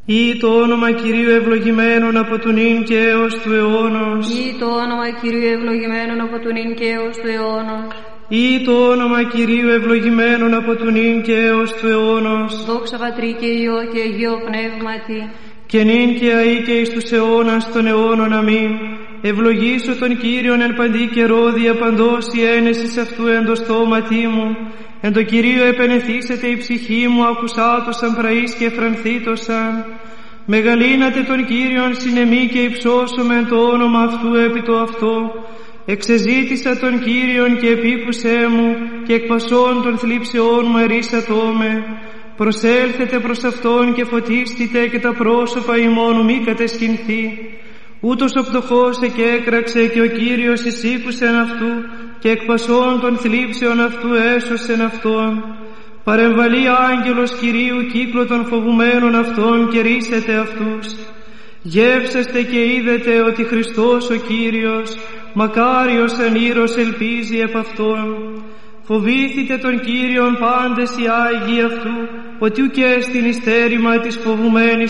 Ή το όνομα Κυρίου ευλογημένον από του νυν και έως του αιώνος. Ή το όνομα Κυρίου ευλογημένον από του νυν και έως του αιώνος. Ή το όνομα Κυρίου ευλογημένον από του νυν και έως του αιώνος. Δόξα Πατρί και Υιό και Αγίο Πνεύματι. Και νυν και αεί και εις τους αιώνας των αιώνων. Αμήν. Ευλογήσω τον Κύριον εν παντή καιρό, διαπαντός η ένεσης αυτού εν το στόματί μου. Εν το Κυρίω επενεθήσετε η ψυχή μου, ακουσάτωσαν πραείς και φρανθήτωσαν. Μεγαλύνατε τον Κύριον συνεμή και υψώσομεν το όνομα αυτού επί το αυτό. Εξεζήτησα τον Κύριον και επίκουσέ μου, και εκ πασών των θλίψεών μου ερίσατό με. Προσέλθετε προς Αυτόν και φωτίστητε, και τα πρόσωπα ημών μη κατεσκηνθεί. Ούτως ο πτωχός εκέκραξε, και ο Κύριος εισήκουσεν αυτού, και εκ πασών των θλίψεων αυτού έσωσεν αυτόν. Παρεμβαλεί άγγελος Κυρίου κύκλο των φοβουμένων αυτών, και ρίσετε αυτούς. Γεύσεστε και είδετε ότι Χριστός ο Κύριος, μακάριος εν ήρος ελπίζει επ' αυτόν. Φοβήθητε τον Κύριον πάντες οι Άγιοι αυτού, ότι ουκ έστιν εις στέρημα της φοβουμένης